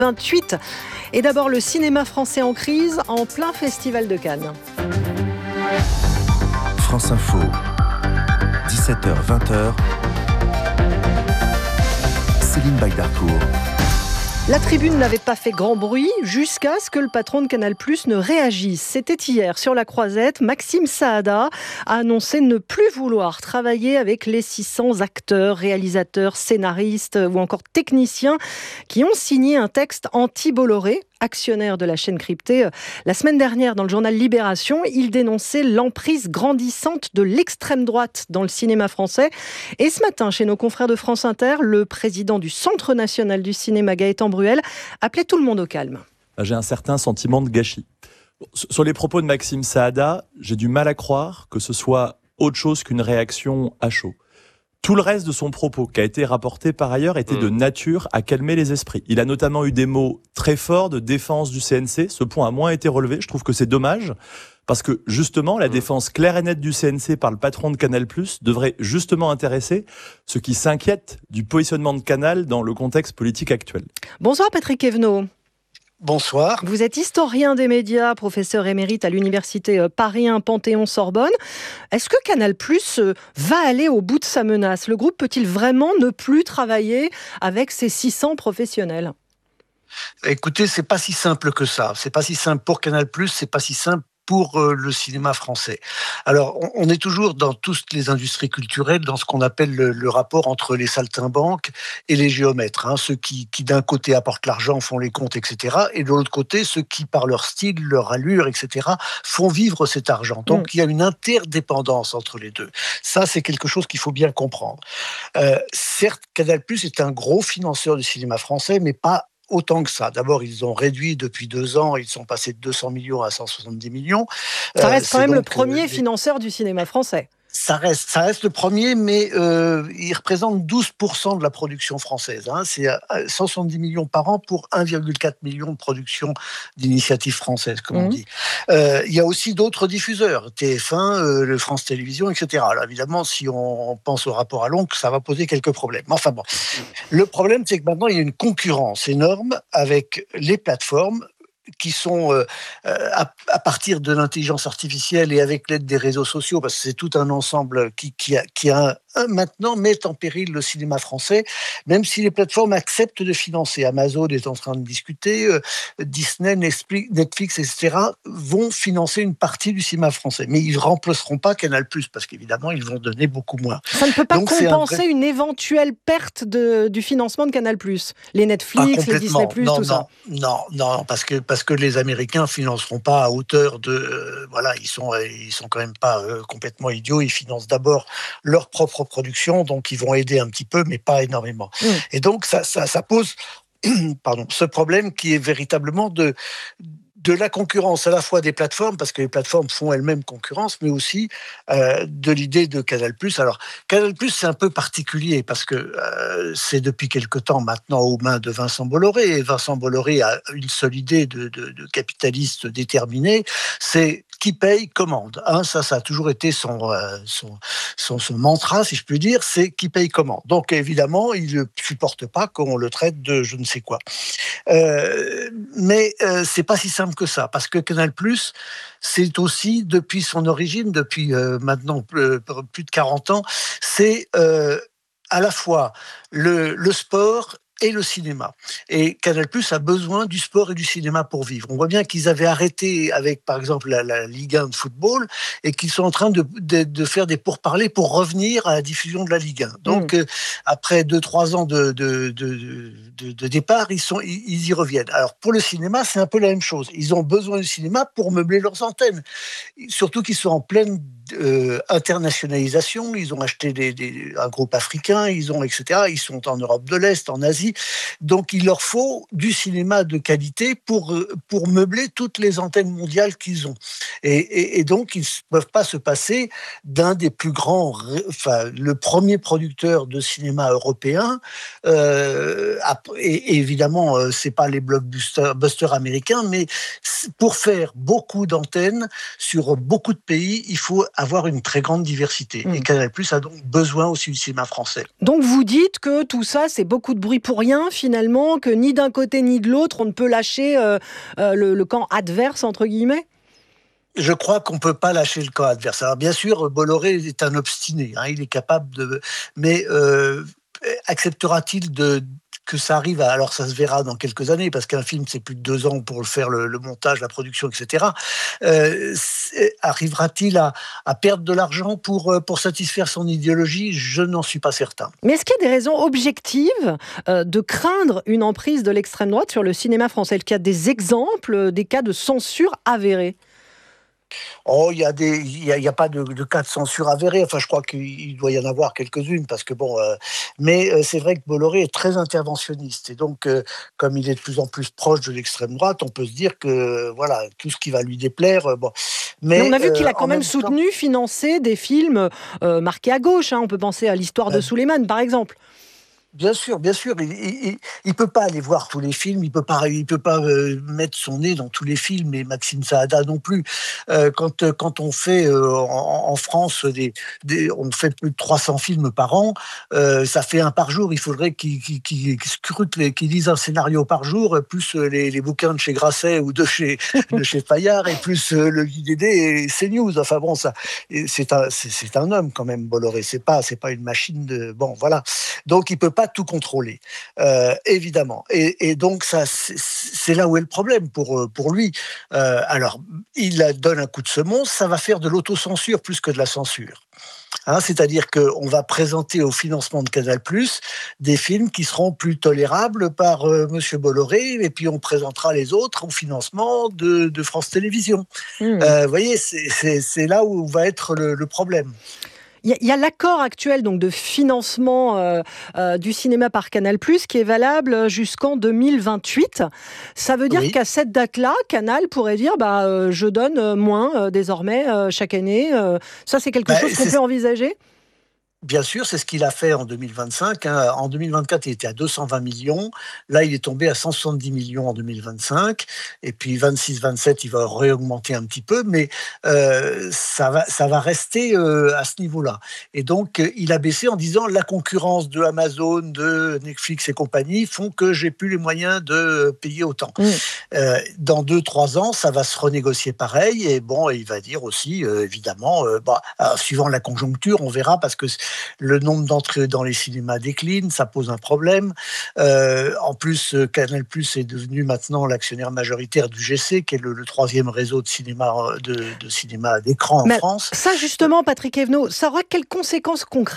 28. Et d'abord le cinéma français en crise, en plein festival de Cannes. France Info, 17h-20h, Céline Bagdarcourt. La tribune n'avait pas fait grand bruit jusqu'à ce que le patron de Canal+ ne réagisse. C'était hier sur la Croisette. Maxime Saada a annoncé ne plus vouloir travailler avec les 600 acteurs, réalisateurs, scénaristes ou encore techniciens qui ont signé un texte anti-Bolloré, actionnaire de la chaîne cryptée. La semaine dernière, dans le journal Libération, il dénonçait l'emprise grandissante de l'extrême droite dans le cinéma français. Et ce matin, chez nos confrères de France Inter, le président du Centre national du cinéma, Gaëtan Bruel, appelait tout le monde au calme. J'ai un certain sentiment de gâchis. Sur les propos de Maxime Saada, j'ai du mal à croire que ce soit autre chose qu'une réaction à chaud. Tout le reste de son propos, qui a été rapporté par ailleurs, était de nature à calmer les esprits. Il a notamment eu des mots très forts de défense du CNC. Ce point a moins été relevé. Je trouve que c'est dommage. Parce que, justement, la défense claire et nette du CNC par le patron de Canal+ devrait justement intéresser ceux qui s'inquiètent du positionnement de Canal dans le contexte politique actuel. Bonsoir Patrick Evenot. Bonsoir. Vous êtes historien des médias, professeur émérite à l'université Paris 1 Panthéon-Sorbonne. Est-ce que Canal+ va aller au bout de sa menace ? Le groupe peut-il vraiment ne plus travailler avec ses 600 professionnels ? Écoutez, c'est pas si simple que ça. C'est pas si simple pour Canal+, c'est pas si simple pour le cinéma français. Alors, on est toujours dans toutes les industries culturelles, dans ce qu'on appelle le rapport entre les saltimbanques et les géomètres. Ceux qui d'un côté apportent l'argent, font les comptes, etc. Et de l'autre côté, ceux qui, par leur style, leur allure, etc., font vivre cet argent. Donc, il y a une interdépendance entre les deux. Ça, c'est quelque chose qu'il faut bien comprendre. Certes, Canal+ est un gros financeur du cinéma français, mais pas autant que ça. D'abord, ils ont réduit depuis 2 ans, ils sont passés de 200 millions à 170 millions. Ça reste quand même le premier financeur du cinéma français. Ça reste le premier, mais il représente 12% de la production française. C'est 170 millions par an pour 1,4 million de production d'initiatives françaises, comme on dit. Il y a aussi d'autres diffuseurs, TF1, le France Télévisions, etc. Alors évidemment, si on pense au rapport à l'oncle, ça va poser quelques problèmes. Enfin bon, le problème, c'est que maintenant, il y a une concurrence énorme avec les plateformes qui sont à partir de l'intelligence artificielle et avec l'aide des réseaux sociaux, parce que c'est tout un ensemble qui maintenant met en péril le cinéma français, même si les plateformes acceptent de financer. Amazon est en train de discuter, Disney, Netflix, etc. vont financer une partie du cinéma français. Mais ils ne remplaceront pas Canal+, parce qu'évidemment, ils vont donner beaucoup moins. Ça ne peut pas compenser une éventuelle perte du financement de Canal+. Les Netflix, les Disney+, tout ça. Non, parce que les Américains ne financeront pas à hauteur de... ils sont quand même pas complètement idiots. Ils financent d'abord leur propre production, donc ils vont aider un petit peu, mais pas énormément. Et donc, ça pose ce problème qui est véritablement de la concurrence à la fois des plateformes, parce que les plateformes font elles-mêmes concurrence, mais aussi de l'idée de Canal+. Alors, Canal+, c'est un peu particulier, parce que c'est depuis quelque temps maintenant aux mains de Vincent Bolloré, et Vincent Bolloré a une seule idée de capitaliste déterminé, c'est qui paye commande. Ça a toujours été son mantra, si je puis dire, c'est qui paye commande. Donc évidemment, il ne supporte pas qu'on le traite de je ne sais quoi. Mais c'est pas si simple que ça, parce que Canal+, c'est aussi, depuis son origine, depuis maintenant plus de 40 ans, c'est à la fois le sport et le cinéma. Et Canal+ a besoin du sport et du cinéma pour vivre. On voit bien qu'ils avaient arrêté avec, par exemple, la Ligue 1 de football et qu'ils sont en train de faire des pourparlers pour revenir à la diffusion de la Ligue 1. Donc, après 2-3 ans de départ, ils y reviennent. Alors, pour le cinéma, c'est un peu la même chose. Ils ont besoin du cinéma pour meubler leurs antennes. Surtout qu'ils sont en pleine internationalisation. Ils ont acheté un groupe africain, etc. Ils sont en Europe de l'Est, en Asie. Donc, il leur faut du cinéma de qualité pour meubler toutes les antennes mondiales qu'ils ont. Et donc, ils ne peuvent pas se passer d'un des plus grands, le premier producteur de cinéma européen. Et évidemment, c'est pas les blockbusters américains, mais pour faire beaucoup d'antennes sur beaucoup de pays, il faut avoir une très grande diversité. Et Canal+ a donc besoin aussi du cinéma français. Donc, vous dites que tout ça, c'est beaucoup de bruit pour rien finalement, que ni d'un côté ni de l'autre, on ne peut lâcher le camp adverse, entre guillemets? Je crois qu'on peut pas lâcher le camp adverse. Alors bien sûr, Bolloré est un obstiné, hein, il est capable de... Mais acceptera-t-il que ça arrive alors ça se verra dans quelques années, parce qu'un film, c'est plus de 2 ans pour le faire, le montage, la production, etc. Arrivera-t-il à perdre de l'argent pour satisfaire son idéologie? Je n'en suis pas certain. Mais est-ce qu'il y a des raisons objectives de craindre une emprise de l'extrême droite sur le cinéma français? Est-ce qu'il y a des exemples, des cas de censure avérés? Oh, il y a pas de cas de censure avérés. Enfin, je crois qu'il doit y en avoir quelques-unes, parce que bon, mais c'est vrai que Bolloré est très interventionniste, et donc comme il est de plus en plus proche de l'extrême droite, on peut se dire que voilà, tout ce qui va lui déplaire, bon. Mais on a vu qu'il a quand même soutenu, financé des films marqués à gauche. Hein. On peut penser à l'histoire de Souleymane, par exemple. Bien sûr, il peut pas aller voir tous les films, il peut pas mettre son nez dans tous les films, et Maxime Saada non plus. Quand on fait en France on fait plus de 300 films par an, ça fait un par jour. Il faudrait qu'il scrute, qu'il lise un scénario par jour, plus les bouquins de chez Grasset ou de chez Fayard, et plus le JDD et CNews. Enfin bon, ça, c'est un homme quand même, Bolloré. C'est pas une machine de... Bon, voilà. Donc il peut pas tout contrôler, évidemment. Et donc ça, c'est là où est le problème pour lui. Alors, il donne un coup de semonce, ça va faire de l'autocensure plus que de la censure. Hein, c'est-à-dire qu'on va présenter au financement de Canal+, des films qui seront plus tolérables par Monsieur Bolloré, et puis on présentera les autres au financement de France Télévisions. Vous voyez, c'est là où va être le problème. Il y a l'accord actuel donc, de financement du cinéma par Canal+, qui est valable jusqu'en 2028. Ça veut dire qu'à cette date-là, Canal pourrait dire je donne moins désormais chaque année. Ça, c'est quelque chose qu'on peut envisager ? Bien sûr, c'est ce qu'il a fait en 2025. Hein. En 2024, il était à 220 millions. Là, il est tombé à 170 millions en 2025. Et puis 26-27, il va réaugmenter un petit peu, mais ça va rester à ce niveau-là. Et donc, il a baissé en disant la concurrence de Amazon, de Netflix et compagnie font que j'ai plus les moyens de payer autant. Dans 2-3 ans, ça va se renégocier pareil. Et bon, il va dire aussi, évidemment, suivant la conjoncture, on verra, parce que le nombre d'entrées dans les cinémas décline, ça pose un problème. En plus, Canal+ est devenu maintenant l'actionnaire majoritaire du GC, qui est le 3e réseau de cinéma d'écran en France. Ça, justement, Patrick Evenot, ça aura quelles conséquences concrètes ?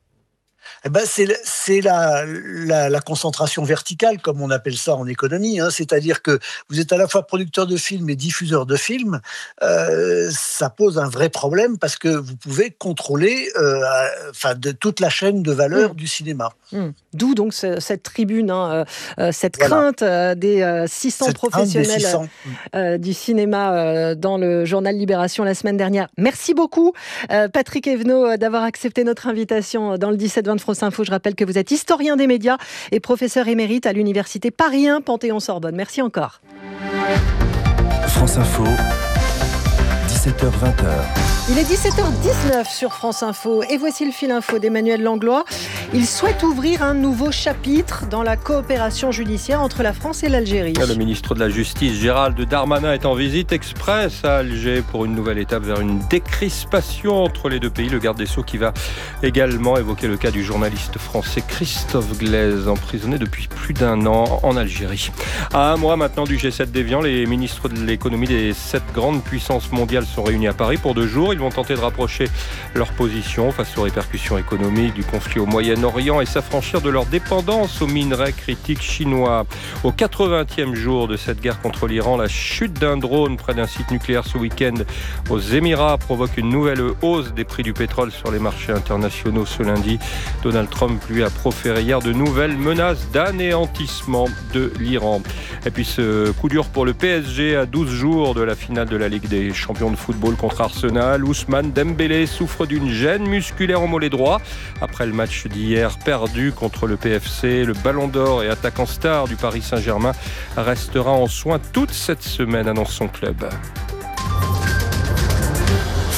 C'est la concentration verticale, comme on appelle ça en économie. Hein. C'est-à-dire que vous êtes à la fois producteur de films et diffuseur de films. Ça pose un vrai problème, parce que vous pouvez contrôler de toute la chaîne de valeur du cinéma. D'où donc cette tribune, cette crainte des 600 professionnels du cinéma dans le journal Libération la semaine dernière. Merci beaucoup, Patrick Evenot, d'avoir accepté notre invitation dans le 17-20 de France Info. Je rappelle que vous êtes historien des médias et professeur émérite à l'université Paris 1 Panthéon-Sorbonne. Merci encore. France Info, 17h-20h. Il est 17h19 sur France Info et voici le fil info d'Emmanuel Langlois. Il souhaite ouvrir un nouveau chapitre dans la coopération judiciaire entre la France et l'Algérie. Le ministre de la Justice, Gérald Darmanin, est en visite express à Alger pour une nouvelle étape vers une décrispation entre les deux pays. Le garde des Sceaux qui va également évoquer le cas du journaliste français Christophe Glaise, emprisonné depuis plus d'1 an en Algérie. À un mois maintenant du G7 d'Évian, les ministres de l'économie des 7 grandes puissances mondiales sont réunis à Paris pour 2 jours. Ils vont tenter de rapprocher leur position face aux répercussions économiques du conflit au Moyen-Orient et s'affranchir de leur dépendance aux minerais critiques chinois. Au 80e jour de cette guerre contre l'Iran, la chute d'un drone près d'un site nucléaire ce week-end aux Émirats provoque une nouvelle hausse des prix du pétrole sur les marchés internationaux ce lundi. Donald Trump, lui, a proféré hier de nouvelles menaces d'anéantissement de l'Iran. Et puis ce coup dur pour le PSG à 12 jours de la finale de la Ligue des champions de football contre Arsenal. Ousmane Dembélé souffre d'une gêne musculaire au mollet droit. Après le match d'hier perdu contre le PFC, le Ballon d'Or et attaquant star du Paris Saint-Germain restera en soins toute cette semaine, annonce son club.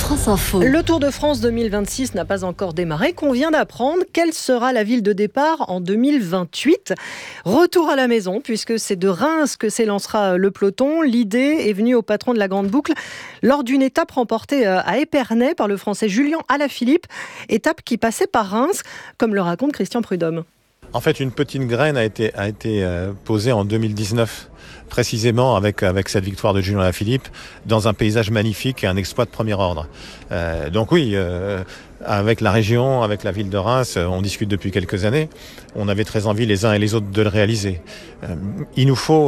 France Info. Le Tour de France 2026 n'a pas encore démarré, qu'on vient d'apprendre. Quelle sera la ville de départ en 2028 ? Retour à la maison, puisque c'est de Reims que s'élancera le peloton. L'idée est venue au patron de la Grande Boucle lors d'une étape remportée à Épernay par le Français Julien Alaphilippe. Étape qui passait par Reims, comme le raconte Christian Prudhomme. En fait, une petite graine a été posée en 2019, précisément avec cette victoire de Julien Alaphilippe, dans un paysage magnifique et un exploit de premier ordre. Donc oui, avec la région, avec la ville de Reims, on discute depuis quelques années. On avait très envie les uns et les autres de le réaliser. Il nous faut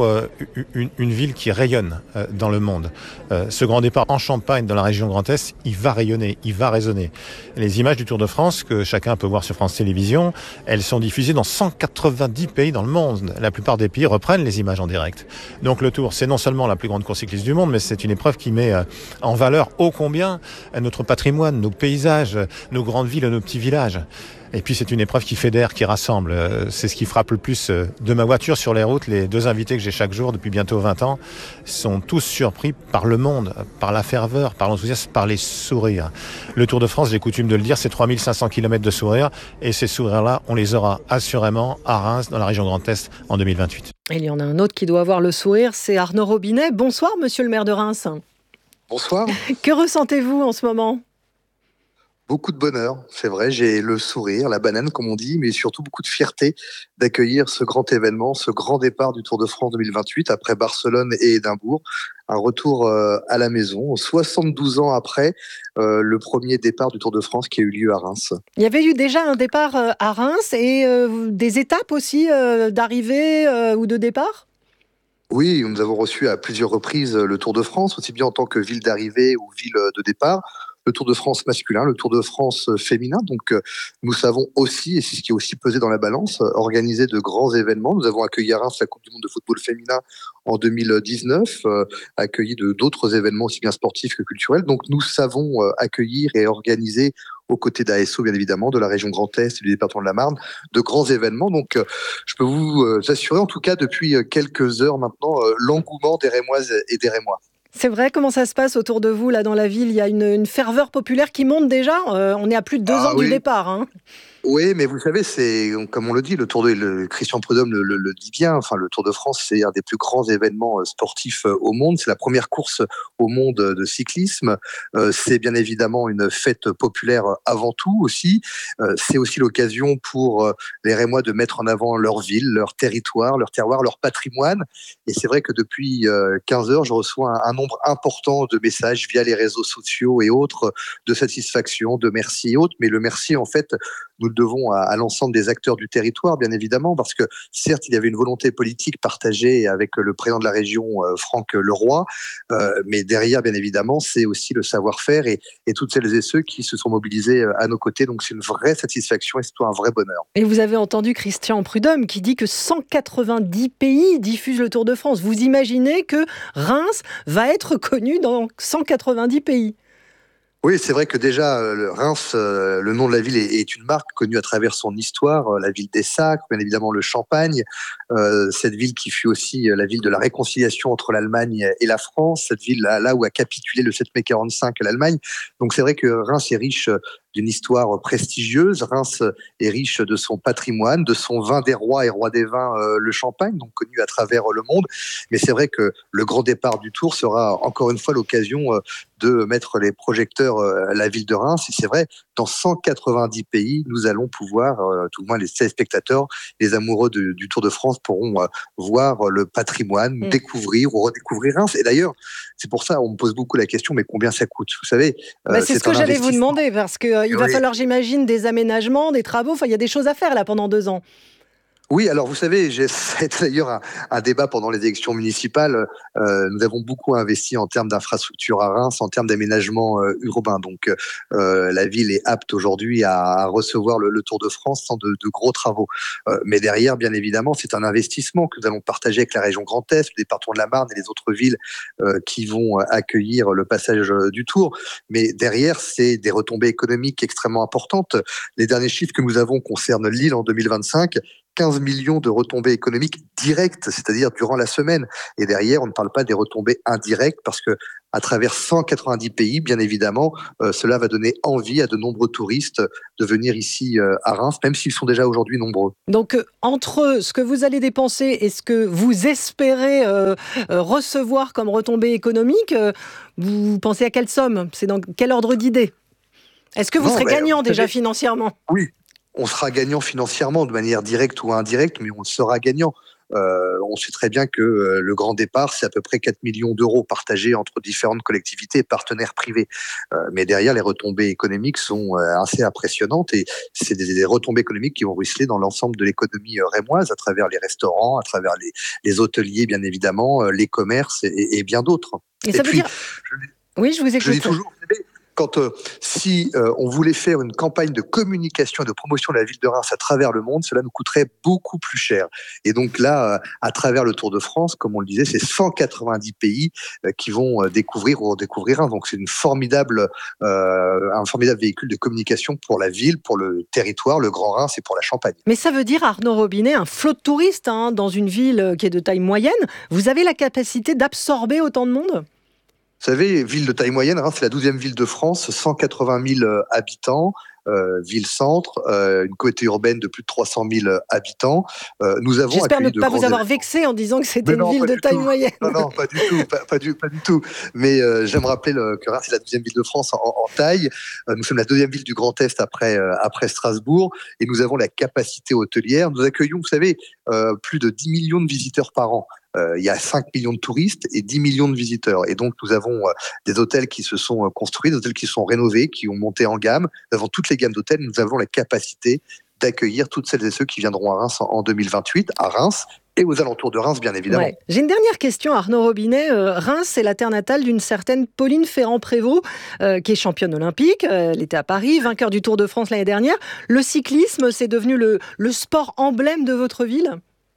une ville qui rayonne dans le monde. Ce grand départ en Champagne, dans la région Grand Est, il va rayonner, il va résonner. Les images du Tour de France, que chacun peut voir sur France Télévisions, elles sont diffusées dans 190 pays dans le monde. La plupart des pays reprennent les images en direct. Donc le Tour, c'est non seulement la plus grande course cycliste du monde, mais c'est une épreuve qui met en valeur ô combien notre patrimoine, nos paysages, nos grandes villes et nos petits villages. Et puis c'est une épreuve qui fédère, qui rassemble. C'est ce qui frappe le plus de ma voiture sur les routes. Les 2 invités que j'ai chaque jour depuis bientôt 20 ans sont tous surpris par le monde, par la ferveur, par l'enthousiasme, par les sourires. Le Tour de France, j'ai coutume de le dire, c'est 3500 km de sourires. Et ces sourires-là, on les aura assurément à Reims, dans la région Grand Est, en 2028. Il y en a un autre qui doit avoir le sourire, c'est Arnaud Robinet. Bonsoir, monsieur le maire de Reims. Bonsoir. Que ressentez-vous en ce moment ? Beaucoup de bonheur, c'est vrai, j'ai le sourire, la banane comme on dit, mais surtout beaucoup de fierté d'accueillir ce grand événement, ce grand départ du Tour de France 2028 après Barcelone et Édimbourg. Un retour à la maison, 72 ans après le premier départ du Tour de France qui a eu lieu à Reims. Il y avait eu déjà un départ à Reims et des étapes aussi d'arrivée ou de départ ? Oui, nous avons reçu à plusieurs reprises le Tour de France, aussi bien en tant que ville d'arrivée ou ville de départ. Le Tour de France masculin, le Tour de France féminin. Donc, nous savons aussi, et c'est ce qui est aussi pesé dans la balance, organiser de grands événements. Nous avons accueilli à Reims la Coupe du monde de football féminin en 2019, accueilli d'autres événements aussi bien sportifs que culturels. Donc, nous savons accueillir et organiser aux côtés d'ASO, bien évidemment, de la région Grand Est et du département de la Marne, de grands événements. Donc, je peux vous assurer, en tout cas, depuis quelques heures maintenant, l'engouement des Rémoises et des Rémois. C'est vrai, comment ça se passe autour de vous, là, dans la ville ? Il y a une ferveur populaire qui monte déjà. On est à plus de 2 ans du départ. Hein. Oui, mais vous savez, c'est comme on le dit, Christian Prudhomme le dit bien. Enfin, le Tour de France, c'est un des plus grands événements sportifs au monde. C'est la première course au monde de cyclisme. C'est bien évidemment une fête populaire avant tout aussi. C'est aussi l'occasion pour les Rémois de mettre en avant leur ville, leur territoire, leur terroir, leur patrimoine. Et c'est vrai que depuis 15 heures, je reçois un nombre important de messages via les réseaux sociaux et autres de satisfaction, de merci et autres. Mais le merci, en fait, nous le devons à l'ensemble des acteurs du territoire, bien évidemment, parce que certes, il y avait une volonté politique partagée avec le président de la région, Franck Leroy, mais derrière, bien évidemment, c'est aussi le savoir-faire et toutes celles et ceux qui se sont mobilisés à nos côtés. Donc, c'est une vraie satisfaction et c'est un vrai bonheur. Et vous avez entendu Christian Prudhomme qui dit que 190 pays diffusent le Tour de France. Vous imaginez que Reims va être connu dans 190 pays ? Oui, c'est vrai que déjà, Reims, le nom de la ville est une marque connue à travers son histoire, la ville des Sacres, bien évidemment le Champagne, cette ville qui fut aussi la ville de la réconciliation entre l'Allemagne et la France, cette ville là où a capitulé le 7 mai 45 l'Allemagne. Donc c'est vrai que Reims est riche d'une histoire prestigieuse. Reims est riche de son patrimoine, de son vin des rois et roi des vins, le Champagne, donc connu à travers le monde. Mais c'est vrai que le grand départ du Tour sera encore une fois l'occasion de mettre les projecteurs à la ville de Reims. Et c'est vrai, dans 190 pays, nous allons pouvoir, tout le moins les téléspectateurs, les amoureux du Tour de France pourront voir le patrimoine, découvrir ou redécouvrir Reims. Et d'ailleurs, c'est pour ça on me pose beaucoup la question, mais combien ça coûte ? Vous savez, c'est ce que j'allais vous demander, parce qu'il va falloir, j'imagine, des aménagements, des travaux. Enfin, il y a des choses à faire là pendant 2 ans. Oui, alors vous savez, ça a été d'ailleurs un débat pendant les élections municipales. Nous avons beaucoup investi en termes d'infrastructures à Reims, en termes d'aménagement urbain. Donc la ville est apte aujourd'hui à recevoir le Tour de France sans de gros travaux. Mais derrière, bien évidemment, c'est un investissement que nous allons partager avec la région Grand Est, le département de la Marne et les autres villes qui vont accueillir le passage du Tour. Mais derrière, c'est des retombées économiques extrêmement importantes. Les derniers chiffres que nous avons concernent Lille en 2025. 15 millions de retombées économiques directes, c'est-à-dire durant la semaine. Et derrière, on ne parle pas des retombées indirectes parce que à travers 190 pays, bien évidemment, cela va donner envie à de nombreux touristes de venir ici à Reims, même s'ils sont déjà aujourd'hui nombreux. Donc, entre ce que vous allez dépenser et ce que vous espérez recevoir comme retombée économique, vous pensez à quelle somme ? C'est dans quel ordre d'idée ? Est-ce que vous serez gagnant déjà financièrement ? Oui, on sera gagnant financièrement de manière directe ou indirecte, mais on sera gagnant. On sait très bien que le grand départ, c'est à peu près 4 millions d'euros partagés entre différentes collectivités et partenaires privés. Mais derrière, les retombées économiques sont assez impressionnantes et c'est des retombées économiques qui vont ruisseler dans l'ensemble de l'économie rémoise, à travers les restaurants, à travers les hôteliers, bien évidemment, les commerces et bien d'autres. Et ça veut dire... Oui, je vous écoute. Je dis toujours, vous savez, si on voulait faire une campagne de communication et de promotion de la ville de Reims à travers le monde, cela nous coûterait beaucoup plus cher. Et donc là, à travers le Tour de France, comme on le disait, c'est 190 pays qui vont découvrir ou redécouvrir Reims. Donc c'est un formidable véhicule de communication pour la ville, pour le territoire, le Grand Reims et pour la Champagne. Mais ça veut dire, Arnaud Robinet, un flot de touristes dans une ville qui est de taille moyenne. Vous avez la capacité d'absorber autant de monde ? Vous savez, ville de taille moyenne, Reims, c'est la 12e ville de France, 180 000 habitants, ville-centre, une communauté urbaine de plus de 300 000 habitants. Nous avons J'espère ne pas vous avoir vexé en disant que c'était une ville de taille moyenne. Non, pas du tout, pas du tout. Mais j'aime rappeler que Reims, c'est la 12e ville de France en taille. Nous sommes la 2e ville du Grand Est après Strasbourg et nous avons la capacité hôtelière. Nous accueillons, vous savez, plus de 10 millions de visiteurs par an. Il y a 5 millions de touristes et 10 millions de visiteurs. Et donc, nous avons des hôtels qui se sont construits, des hôtels qui sont rénovés, qui ont monté en gamme. Nous avons toutes les gammes d'hôtels. Nous avons la capacité d'accueillir toutes celles et ceux qui viendront à Reims en 2028, à Reims et aux alentours de Reims, bien évidemment. Ouais. J'ai une dernière question, Arnaud Robinet. Reims, c'est la terre natale d'une certaine Pauline Ferrand-Prévôt, qui est championne olympique. Elle était à Paris, vainqueur du Tour de France l'année dernière. Le cyclisme, c'est devenu le sport emblème de votre ville ?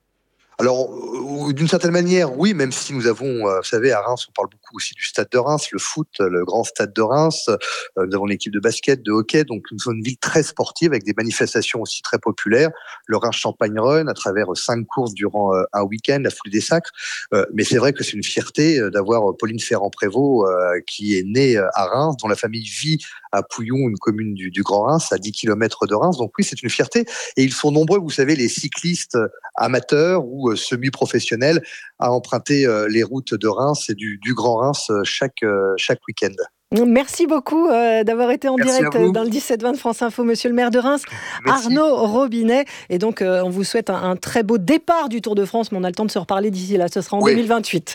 Alors, d'une certaine manière, oui, même si nous avons, vous savez, à Reims, on parle beaucoup aussi du stade de Reims, le foot, le grand stade de Reims, nous avons l'équipe de basket, de hockey, donc nous sommes une ville très sportive avec des manifestations aussi très populaires, le Reims Champagne Run à travers 5 courses durant un week-end, la foulée des sacres, mais c'est vrai que c'est une fierté d'avoir Pauline Ferrand-Prévôt qui est née à Reims, dont la famille vit à Pouillon, une commune du Grand Reims, à 10 km de Reims, donc oui, c'est une fierté, et ils sont nombreux, vous savez, les cyclistes amateurs ou semi-professionnels à emprunter les routes de Reims et du Grand Reims chaque week-end. Merci beaucoup d'avoir été en direct dans le 17-20 de France Info, monsieur le maire de Reims. Merci. Arnaud Robinet. Et donc, on vous souhaite un très beau départ du Tour de France, mais on a le temps de se reparler d'ici là. Ce sera en 2028.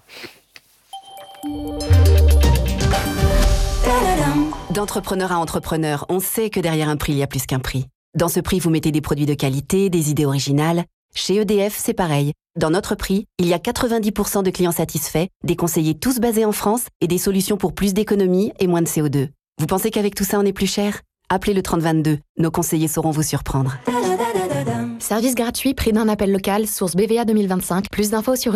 D'entrepreneur à entrepreneur, on sait que derrière un prix, il y a plus qu'un prix. Dans ce prix, vous mettez des produits de qualité, des idées originales. Chez EDF, c'est pareil. Dans notre prix, il y a 90% de clients satisfaits, des conseillers tous basés en France et des solutions pour plus d'économie et moins de CO2. Vous pensez qu'avec tout ça, on est plus cher ? Appelez le 3022. Nos conseillers sauront vous surprendre. Service gratuit, prix d'un appel local, source BVA 2025. Plus d'infos sur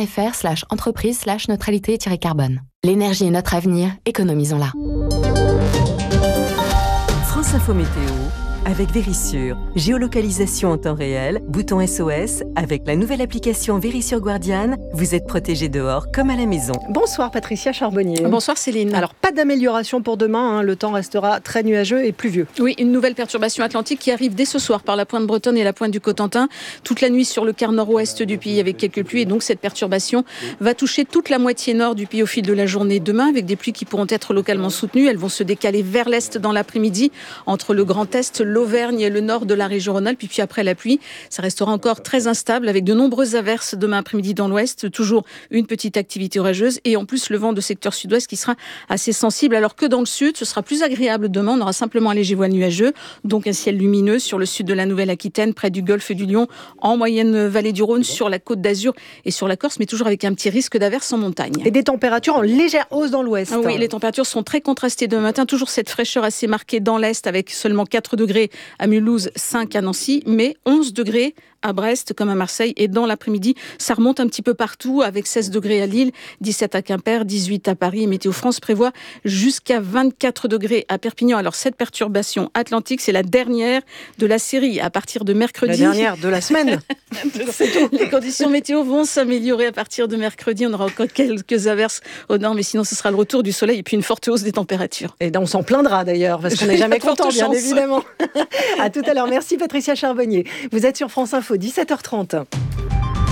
edf.fr/entreprise/neutralité-carbone. L'énergie est notre avenir, économisons-la. France Info Météo avec Vérissure. Géolocalisation en temps réel, bouton SOS. Avec la nouvelle application Vérissure Guardian, vous êtes protégé dehors comme à la maison. Bonsoir Patricia Charbonnier. Bonsoir Céline. Alors pas d'amélioration pour demain, le temps restera très nuageux et pluvieux. Oui, une nouvelle perturbation atlantique qui arrive dès ce soir par la pointe bretonne et la pointe du Cotentin. Toute la nuit sur le quart nord-ouest du pays avec quelques pluies et donc cette perturbation va toucher toute la moitié nord du pays au fil de la journée demain avec des pluies qui pourront être localement soutenues. Elles vont se décaler vers l'est dans l'après-midi entre le Grand Est, l'Auvergne et le nord de la région Rhône-Alpes. Puis après la pluie, ça restera encore très instable avec de nombreuses averses demain après-midi dans l'ouest. Toujours une petite activité orageuse et en plus le vent de secteur sud-ouest qui sera assez sensible. Alors que dans le sud, ce sera plus agréable demain. On aura simplement un léger voile nuageux, donc un ciel lumineux sur le sud de la Nouvelle-Aquitaine, près du golfe du Lion, en moyenne vallée du Rhône, sur la Côte d'Azur et sur la Corse, mais toujours avec un petit risque d'averses en montagne. Et des températures en légère hausse dans l'ouest. Ah oui, les températures sont très contrastées demain matin. Toujours cette fraîcheur assez marquée dans l'est avec seulement 4 degrés à Mulhouse, 5 à Nancy, mais 11 degrés à Brest comme à Marseille. Et dans l'après-midi, ça remonte un petit peu partout avec 16 degrés à Lille, 17 à Quimper, 18 à Paris. Et Météo France prévoit jusqu'à 24 degrés à Perpignan. Alors cette perturbation atlantique, c'est la dernière de la série. À partir de mercredi... La dernière de la semaine. C'est tout. Les conditions météo vont s'améliorer à partir de mercredi. On aura encore quelques averses au nord, mais sinon ce sera le retour du soleil et puis une forte hausse des températures. Et on s'en plaindra d'ailleurs, parce qu'on n'est jamais content, bien évidemment. À tout à l'heure. Merci Patricia Charbonnier. Vous êtes sur France Info, 17h30.